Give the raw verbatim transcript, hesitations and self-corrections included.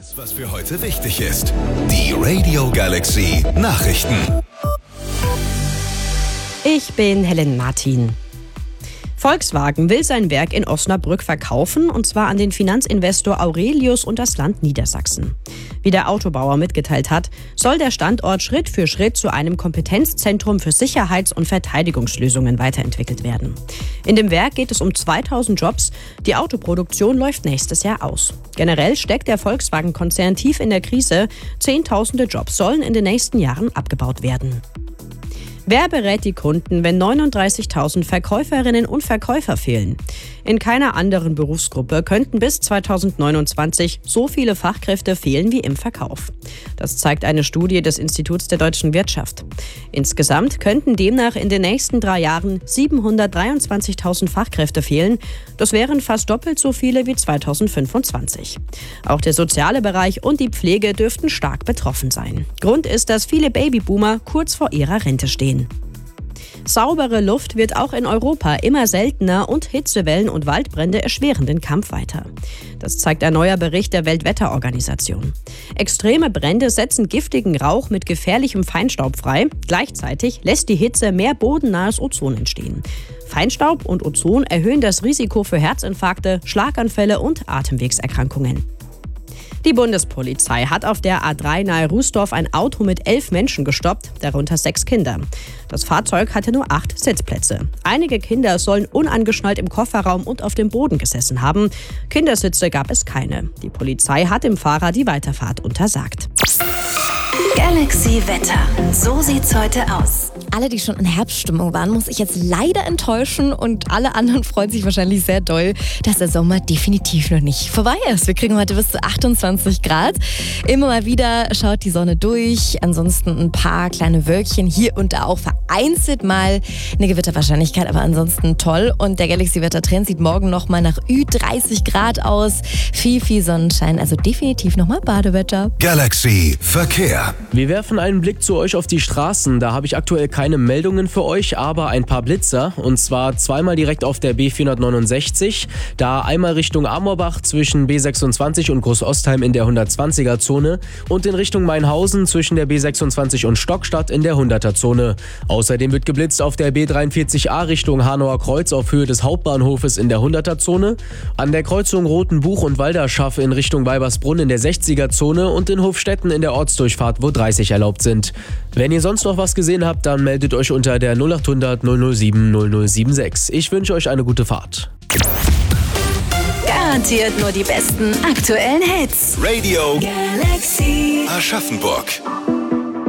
Das, was für heute wichtig ist. Die Radio Galaxy Nachrichten. Ich bin Helen Martin. Volkswagen will sein Werk in Osnabrück verkaufen, und zwar an den Finanzinvestor Aurelius und das Land Niedersachsen. Wie der Autobauer mitgeteilt hat, soll der Standort Schritt für Schritt zu einem Kompetenzzentrum für Sicherheits- und Verteidigungslösungen weiterentwickelt werden. In dem Werk geht es um zweitausend Jobs. Die Autoproduktion läuft nächstes Jahr aus. Generell steckt der Volkswagen-Konzern tief in der Krise. Zehntausende Jobs sollen in den nächsten Jahren abgebaut werden. Wer berät die Kunden, wenn neununddreißigtausend Verkäuferinnen und Verkäufer fehlen? In keiner anderen Berufsgruppe könnten bis zweitausendneunundzwanzig so viele Fachkräfte fehlen wie im Verkauf. Das zeigt eine Studie des Instituts der deutschen Wirtschaft. Insgesamt könnten demnach in den nächsten drei Jahren siebenhundertdreiundzwanzigtausend Fachkräfte fehlen. Das wären fast doppelt so viele wie zweitausendfünfundzwanzig. Auch der soziale Bereich und die Pflege dürften stark betroffen sein. Grund ist, dass viele Babyboomer kurz vor ihrer Rente stehen. Saubere Luft wird auch in Europa immer seltener und Hitzewellen und Waldbrände erschweren den Kampf weiter. Das zeigt ein neuer Bericht der Weltwetterorganisation. Extreme Brände setzen giftigen Rauch mit gefährlichem Feinstaub frei. Gleichzeitig lässt die Hitze mehr bodennahes Ozon entstehen. Feinstaub und Ozon erhöhen das Risiko für Herzinfarkte, Schlaganfälle und Atemwegserkrankungen. Die Bundespolizei hat auf der A drei nahe Rußdorf ein Auto mit elf Menschen gestoppt, darunter sechs Kinder. Das Fahrzeug hatte nur acht Sitzplätze. Einige Kinder sollen unangeschnallt im Kofferraum und auf dem Boden gesessen haben. Kindersitze gab es keine. Die Polizei hat dem Fahrer die Weiterfahrt untersagt. Galaxy Wetter. So sieht's heute aus. Alle, die schon in Herbststimmung waren, muss ich jetzt leider enttäuschen, und alle anderen freuen sich wahrscheinlich sehr doll, dass der Sommer definitiv noch nicht vorbei ist. Wir kriegen heute bis zu achtundzwanzig Grad. Immer mal wieder schaut die Sonne durch. Ansonsten ein paar kleine Wölkchen hier und da, auch vereinzelt mal eine Gewitterwahrscheinlichkeit, aber ansonsten toll. Und der Galaxy-Wetter-Trend sieht morgen nochmal nach Ü dreißig Grad aus. Viel, viel Sonnenschein, also definitiv nochmal Badewetter. Galaxy Verkehr. Wir werfen einen Blick zu euch auf die Straßen. Da habe ich aktuell keine Meldungen für euch, aber ein paar Blitzer. Und zwar zweimal direkt auf der B vierhundertneunundsechzig. Da einmal Richtung Amorbach zwischen B sechsundzwanzig und Großostheim in der hundertzwanziger Zone. Und in Richtung Mainhausen zwischen der B sechsundzwanzig und Stockstadt in der hunderter Zone. Außerdem wird geblitzt auf der B dreiundvierzig A Richtung Hanauer Kreuz auf Höhe des Hauptbahnhofes in der hunderter Zone. An der Kreuzung Rotenbuch und Walderschaff in Richtung Weibersbrunn in der sechziger Zone. Und in Hofstetten in der Ortsdurchfahrt, wo dreißig erlaubt sind. Wenn ihr sonst noch was gesehen habt, dann meldet euch unter der null achthundert null null sieben null null sieben sechs. Ich wünsche euch eine gute Fahrt. Garantiert nur die besten aktuellen Hits. Radio Galaxy Aschaffenburg.